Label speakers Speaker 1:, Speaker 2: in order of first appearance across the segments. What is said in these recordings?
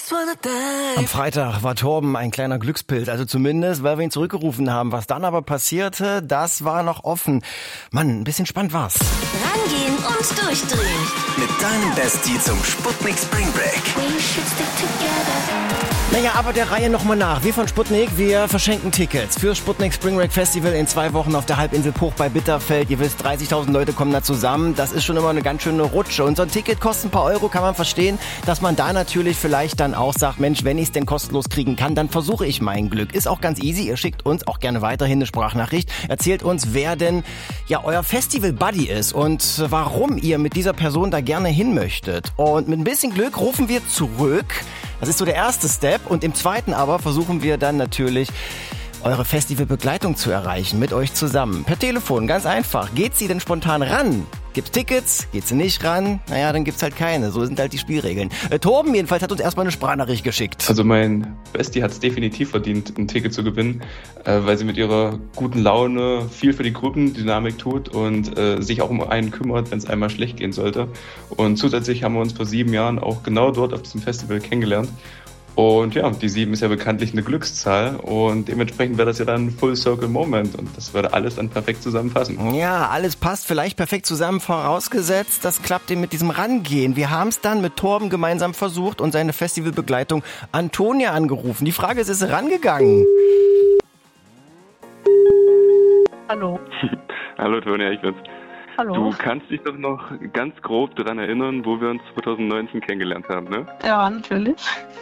Speaker 1: Am Freitag war Torben ein kleiner Glückspilz, also zumindest, weil wir ihn zurückgerufen haben. Was dann aber passierte, das war noch offen. Mann, ein bisschen spannend war's.
Speaker 2: Rangehen und durchdrehen.
Speaker 3: Mit deinem Bestie zum Sputnik Spring Break.
Speaker 1: Naja, aber der Reihe nochmal nach. Wir von Sputnik, wir verschenken Tickets für Sputnik Spring Break Festival in 2 Wochen auf der Halbinsel Puch bei Bitterfeld. Ihr wisst, 30.000 Leute kommen da zusammen. Das ist schon immer eine ganz schöne Rutsche. Und so ein Ticket kostet ein paar Euro, kann man verstehen, dass man da natürlich vielleicht dann auch sagt, Mensch, wenn ich es denn kostenlos kriegen kann, dann versuche ich mein Glück. Ist auch ganz easy. Ihr schickt uns auch gerne weiterhin eine Sprachnachricht. Erzählt uns, wer denn ja euer Festival-Buddy ist und warum ihr mit dieser Person da gerne hin möchtet. Und mit ein bisschen Glück rufen wir zurück. Das ist so der erste Step. Und im zweiten aber versuchen wir dann natürlich, eure Festivalbegleitung zu erreichen, mit euch zusammen. Per Telefon, ganz einfach. Geht sie denn spontan ran? Gibt's Tickets? Geht sie nicht ran? Naja, dann gibt's halt keine. So sind halt die Spielregeln. Torben jedenfalls hat uns erstmal eine Sprachnachricht geschickt.
Speaker 4: Also mein Bestie hat es definitiv verdient, ein Ticket zu gewinnen, weil sie mit ihrer guten Laune viel für die Gruppendynamik tut und sich auch um einen kümmert, wenn es einmal schlecht gehen sollte. Und zusätzlich haben wir uns vor 7 Jahren auch genau dort auf diesem Festival kennengelernt. Und ja, die 7 ist ja bekanntlich eine Glückszahl und dementsprechend wäre das ja dann ein Full-Circle-Moment und das würde alles dann perfekt zusammenpassen.
Speaker 1: Ja, alles passt vielleicht perfekt zusammen, vorausgesetzt, das klappt eben mit diesem Rangehen. Wir haben es dann mit Torben gemeinsam versucht und seine Festivalbegleitung Antonia angerufen. Die Frage ist sie rangegangen?
Speaker 5: Hallo.
Speaker 4: Hallo Tonia, ich bin's.
Speaker 5: Hallo.
Speaker 4: Du kannst dich doch noch ganz grob daran erinnern, wo wir uns 2019 kennengelernt haben, ne?
Speaker 5: Ja, natürlich.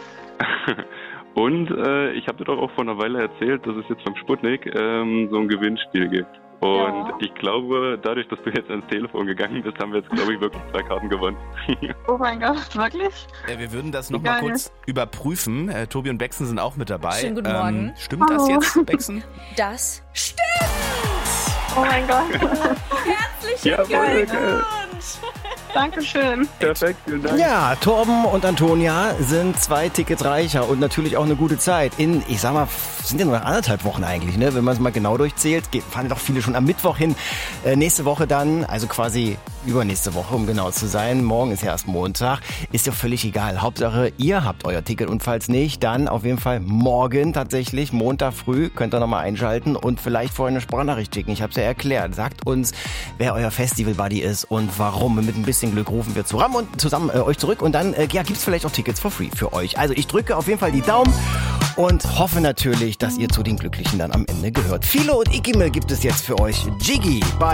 Speaker 4: Und ich habe dir doch auch vor einer Weile erzählt, dass es jetzt vom Sputnik so ein Gewinnspiel gibt. Und ich glaube, dadurch, dass du jetzt ans Telefon gegangen bist, haben wir jetzt, glaube ich, wirklich 2 Karten gewonnen.
Speaker 5: Oh mein Gott, wirklich?
Speaker 6: Wir würden das noch mal kurz überprüfen. Tobi und Bexen sind auch mit dabei.
Speaker 7: Schönen guten Morgen.
Speaker 6: Stimmt das jetzt, Bexen?
Speaker 7: Das stimmt!
Speaker 5: Oh mein Gott.
Speaker 7: Herzlichen Glückwunsch!
Speaker 5: Dankeschön.
Speaker 4: Perfekt, vielen Dank.
Speaker 1: Ja, Torben und Antonia sind 2 Tickets reicher und natürlich auch eine gute Zeit. Ich sag mal, sind ja nur noch 1,5 Wochen eigentlich, ne? Wenn man es mal genau durchzählt. Fahren doch viele schon am Mittwoch hin. Nächste Woche dann, also quasi übernächste Woche, um genau zu sein. Morgen ist ja erst Montag. Ist ja völlig egal. Hauptsache, ihr habt euer Ticket und falls nicht, dann auf jeden Fall morgen tatsächlich, Montag früh, könnt ihr nochmal einschalten und vielleicht vorher eine Sprachnachricht schicken. Ich habe es ja erklärt. Sagt uns, wer euer Festival-Buddy ist und warum. Mit ein bisschen Glück rufen wir zusammen euch zurück und dann gibt's vielleicht auch Tickets for free für euch. Also ich drücke auf jeden Fall die Daumen und hoffe natürlich, dass ihr zu den Glücklichen dann am Ende gehört. Philo und Ikimel gibt es jetzt für euch. Jiggy bei